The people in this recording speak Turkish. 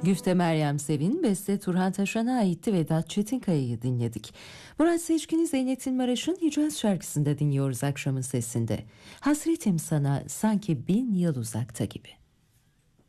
Güfte Meryem Sevin, beste Turhan Taşan'a aitti. Vedat Çetinkaya'yı dinledik. Murat Seçkin'i Zeynep'in Maraş'ın Hicaz şarkısında dinliyoruz akşamın sesinde. Hasretim sana sanki 1000 yıl uzakta gibi.